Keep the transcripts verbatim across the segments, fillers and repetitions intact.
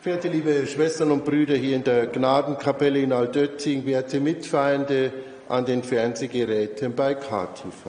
Verehrte liebe Schwestern und Brüder hier in der Gnadenkapelle in Altötting, werte Mitfeinde an den Fernsehgeräten bei K T V.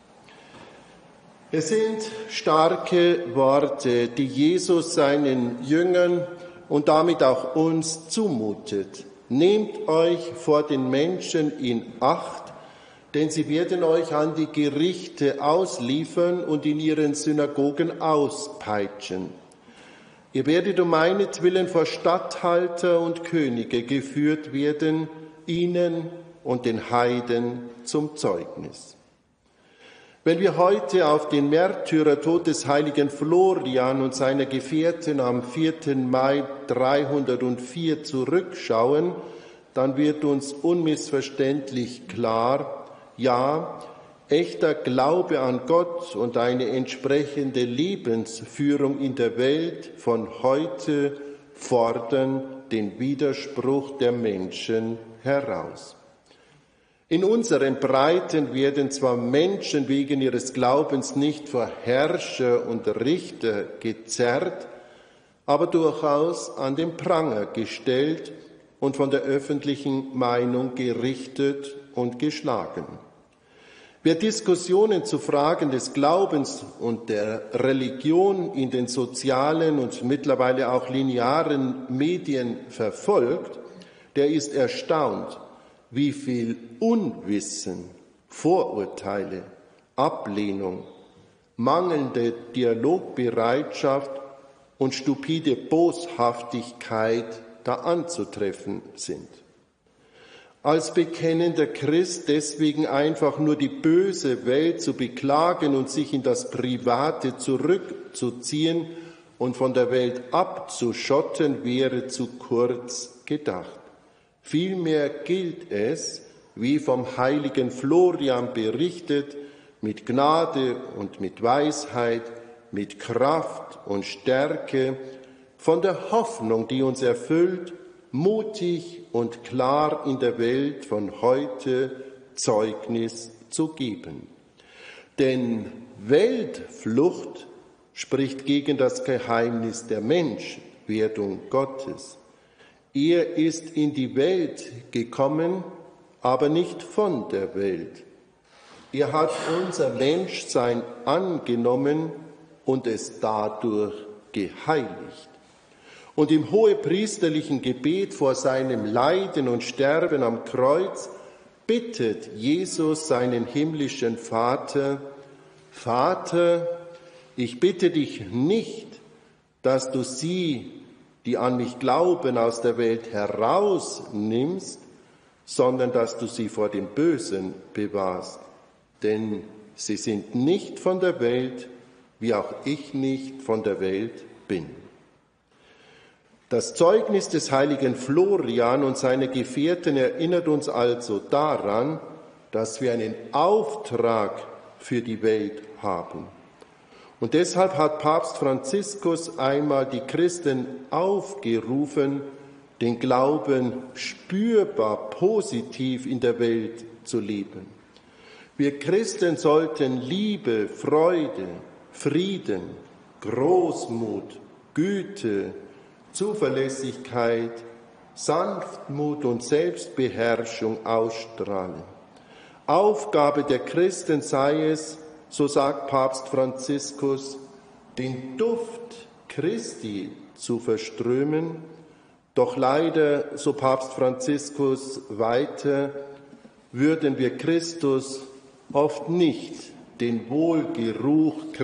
Es sind starke Worte, die Jesus seinen Jüngern und damit auch uns zumutet. Nehmt euch vor den Menschen in Acht, denn sie werden euch an die Gerichte ausliefern und in ihren Synagogen auspeitschen. Ihr werdet um meinetwillen vor Statthalter und Könige geführt werden, ihnen und den Heiden zum Zeugnis. Wenn wir heute auf den Märtyrertod des heiligen Florian und seiner Gefährten am vierten Mai dreihundertvier zurückschauen, dann wird uns unmissverständlich klar, ja, echter Glaube an Gott und eine entsprechende Lebensführung in der Welt von heute fordern den Widerspruch der Menschen heraus. In unseren Breiten werden zwar Menschen wegen ihres Glaubens nicht vor Herrscher und Richter gezerrt, aber durchaus an den Pranger gestellt und von der öffentlichen Meinung gerichtet und geschlagen. Wer Diskussionen zu Fragen des Glaubens und der Religion in den sozialen und mittlerweile auch linearen Medien verfolgt, der ist erstaunt, wie viel Unwissen, Vorurteile, Ablehnung, mangelnde Dialogbereitschaft und stupide Boshaftigkeit da anzutreffen sind. Als bekennender Christ deswegen einfach nur die böse Welt zu beklagen und sich in das Private zurückzuziehen und von der Welt abzuschotten, wäre zu kurz gedacht. Vielmehr gilt es, wie vom heiligen Florian berichtet, mit Gnade und mit Weisheit, mit Kraft und Stärke, von der Hoffnung, die uns erfüllt, mutig und klar in der Welt von heute Zeugnis zu geben. Denn Weltflucht spricht gegen das Geheimnis der Menschwerdung Gottes. Er ist in die Welt gekommen, aber nicht von der Welt. Er hat unser Menschsein angenommen und es dadurch geheiligt. Und im hohepriesterlichen Gebet vor seinem Leiden und Sterben am Kreuz bittet Jesus seinen himmlischen Vater: Vater, ich bitte dich nicht, dass du sie, die an mich glauben, aus der Welt herausnimmst, sondern dass du sie vor dem Bösen bewahrst. Denn sie sind nicht von der Welt, wie auch ich nicht von der Welt bin. Das Zeugnis des heiligen Florian und seiner Gefährten erinnert uns also daran, dass wir einen Auftrag für die Welt haben. Und deshalb hat Papst Franziskus einmal die Christen aufgerufen, den Glauben spürbar positiv in der Welt zu leben. Wir Christen sollten Liebe, Freude, Frieden, Großmut, Güte, Zuverlässigkeit, Sanftmut und Selbstbeherrschung ausstrahlen. Aufgabe der Christen sei es, so sagt Papst Franziskus, den Duft Christi zu verströmen, doch leider, so Papst Franziskus weiter, würden wir Christus oft nicht den Wohlgeruch